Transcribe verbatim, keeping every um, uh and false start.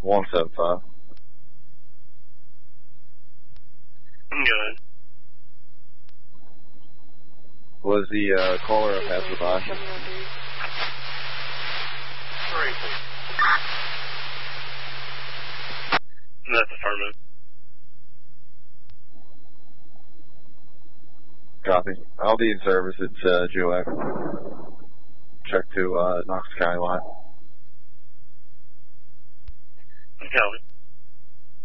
one seven five. I'm good. Was the uh, caller a passerby? Sorry. That's affirmative. Copy. I'll be in service. It's uh, Joac. Check to uh, Knox County line. Copy.